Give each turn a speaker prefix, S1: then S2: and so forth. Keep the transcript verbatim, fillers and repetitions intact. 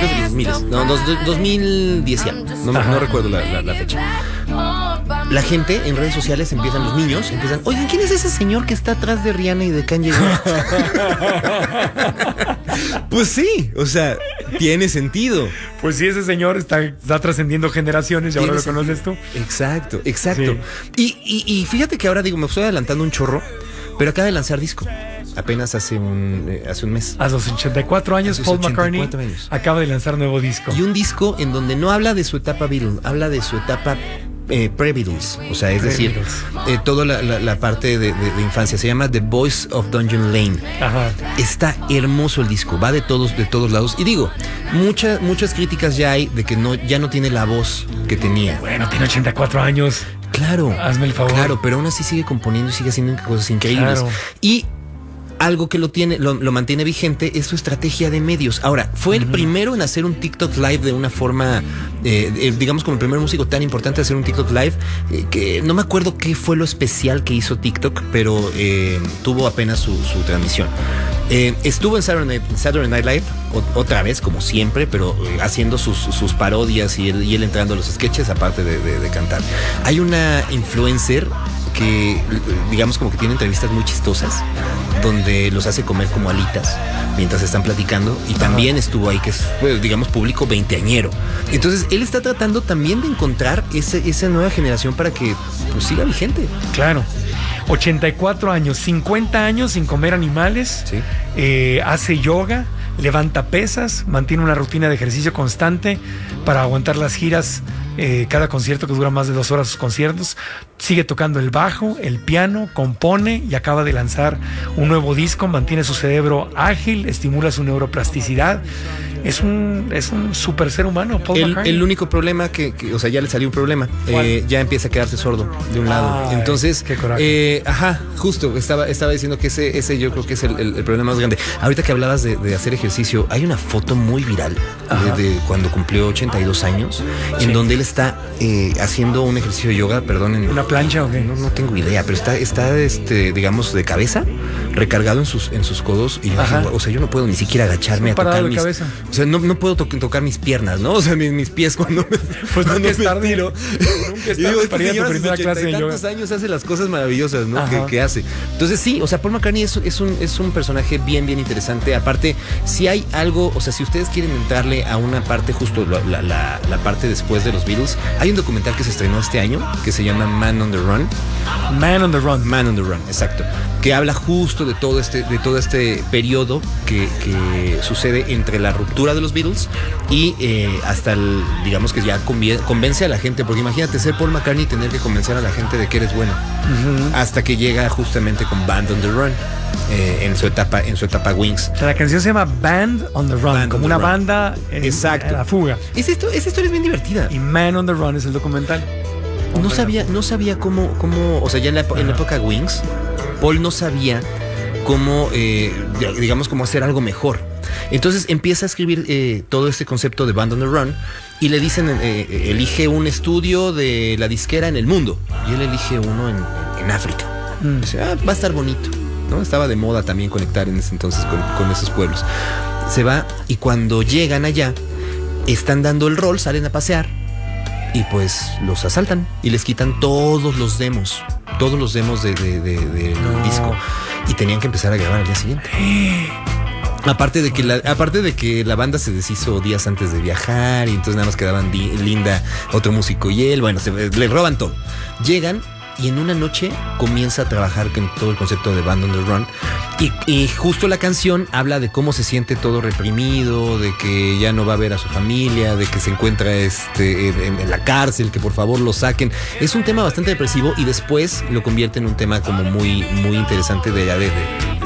S1: principios de los dos mil. No, dos, dos mil diez ya. No, no recuerdo la, la, la fecha. La gente en redes sociales empiezan, los niños empiezan, oigan, ¿quién es ese señor que está atrás de Rihanna y de Kanye West? Pues sí, o sea, tiene sentido.
S2: Pues sí, ese señor está, está trascendiendo generaciones y ahora lo conoces tú.
S1: Exacto, exacto. Sí. Y, y, y fíjate que ahora digo, me estoy adelantando un chorro, pero acaba de lanzar disco. Apenas hace un, eh, hace un mes.
S2: A los ochenta y cuatro años, Paul McCartney años. acaba de lanzar nuevo disco.
S1: Y un disco en donde no habla de su etapa Beatles, habla de su etapa eh, pre-Beatles. O sea, es decir, eh, toda la, la, la parte de, de, de infancia. Se llama The Boys of Dungeon Lane. Ajá. Está hermoso el disco, va de todos, de todos lados. Y digo, muchas, muchas críticas ya hay de que no, ya no tiene la voz que tenía.
S2: Bueno, tiene ochenta y cuatro años.
S1: Claro.
S2: Hazme el favor.
S1: Claro, pero aún así sigue componiendo y sigue haciendo cosas increíbles. Claro. Y algo que lo tiene, lo, lo mantiene vigente es su estrategia de medios. Ahora, fue el uh-huh. primero en hacer un TikTok Live de una forma, eh, eh, digamos, como el primer músico tan importante de hacer un TikTok Live, eh, que no me acuerdo qué fue lo especial que hizo TikTok, pero eh, tuvo apenas su, su transmisión. Eh, estuvo en Saturday Night, Saturday Night Live o, otra vez, como siempre, pero eh, haciendo sus, sus parodias y él, y él entrando a los sketches, aparte de, de, de cantar. Hay una influencer que, digamos, como que tiene entrevistas muy chistosas, donde los hace comer como alitas mientras están platicando, y también Ajá. estuvo ahí, que es, pues, digamos, público veinteañero. Entonces, él está tratando también de encontrar ese, esa nueva generación para que pues, siga vigente.
S2: Claro. ochenta y cuatro años, cincuenta años sin comer animales, sí. eh, hace yoga, levanta pesas, mantiene una rutina de ejercicio constante para aguantar las giras, eh, cada concierto que dura más de dos horas sus conciertos, sigue tocando el bajo, el piano, compone y acaba de lanzar un nuevo disco, mantiene su cerebro ágil, estimula su neuroplasticidad. Es un, es un super ser humano, Paul
S1: el,
S2: McCartney.
S1: El único problema que, que, o sea, ya le salió un problema, eh, ya empieza a quedarse sordo de un lado.
S2: Ay,
S1: entonces,
S2: qué coraje.
S1: Eh, ajá, justo, estaba, estaba diciendo que ese, ese yo creo que es el, el, el problema más grande. Ahorita que hablabas de, de hacer ejercicio, hay una foto muy viral de, de cuando cumplió ochenta y dos años, sí. en donde él está eh, haciendo un ejercicio de yoga, perdón. En,
S2: ¿Una plancha o qué?
S1: No, no tengo idea, pero está, está este, digamos, de cabeza, recargado en sus, en sus codos. Y yo dije, o sea, yo no puedo ni siquiera agacharme a tocar mis... Cabeza. O sea, no, no puedo to- tocar mis piernas, ¿no? O sea, mis, mis pies cuando me,
S2: pues
S1: cuando
S2: nunca
S1: me
S2: tarde,
S1: tiro.
S2: Nunca es tarde para ir a tu primera clase de yoga.
S1: Tantos años hace las cosas maravillosas, ¿no? Que, que hace. Entonces, sí, o sea, Paul McCartney es, es, un, es un personaje bien, bien interesante. Aparte, si hay algo, o sea, si ustedes quieren entrarle a una parte, justo la, la, la parte después de los Beatles, hay un documental que se estrenó este año que se llama Man on the Run.
S2: Man on the Run.
S1: Man on the Run, exacto. Que habla justo de todo este, de todo este periodo que, que sucede entre la ruptura de los Beatles y eh, hasta el, digamos que ya convie- convence a la gente, porque imagínate ser Paul McCartney y tener que convencer a la gente de que eres bueno, uh-huh. hasta que llega justamente con Band on the Run eh, en su etapa, en su etapa Wings.
S2: O sea, la canción se llama Band on the Run,
S1: Band
S2: como una run. banda en,
S1: exacto.
S2: en la fuga.
S1: Es esto, esa historia es bien divertida.
S2: Y Man on the Run es el documental.
S1: No sabía, no sabía cómo, cómo, o sea, ya en la, en la época Wings, Paul no sabía cómo, eh, digamos, cómo hacer algo mejor. Entonces empieza a escribir eh, todo este concepto de Band on the Run y le dicen, eh, elige un estudio de la disquera en el mundo. Y él elige uno en, en África. Mm. Dice, ah, va a estar bonito, ¿no? Estaba de moda también conectar en ese entonces con, con esos pueblos. Se va y cuando llegan allá, están dando el rol, salen a pasear y pues los asaltan y les quitan todos los demos, todos los demos de, de, de, de no. del disco. Y tenían que empezar a grabar al día siguiente. Aparte de que la, aparte de que la banda se deshizo días antes de viajar y entonces nada más quedaban di, Linda, otro músico y él, bueno, se, le roban todo. Llegan y en una noche comienza a trabajar con todo el concepto de Band on the Run y, y justo la canción habla de cómo se siente todo reprimido, de que ya no va a ver a su familia, de que se encuentra este en, en la cárcel, que por favor lo saquen. Es un tema bastante depresivo y después lo convierte en un tema como muy, muy interesante de, de, de